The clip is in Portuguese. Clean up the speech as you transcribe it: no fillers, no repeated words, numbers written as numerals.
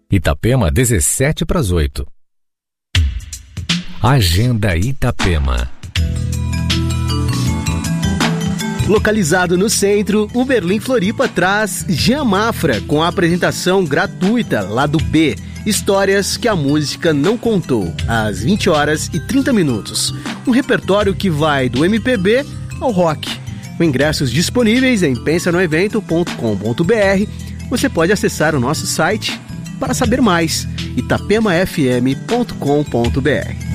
Itapema, 7:17. Agenda Itapema. Localizado no centro, o Berlim Floripa traz Jean Mafra com a apresentação gratuita Lado B, histórias que a música não contou, às 20h30. Um repertório que vai do MPB ao rock. Com ingressos disponíveis em pensanoevento.com.br. Você pode acessar o nosso site para saber mais, itapemafm.com.br.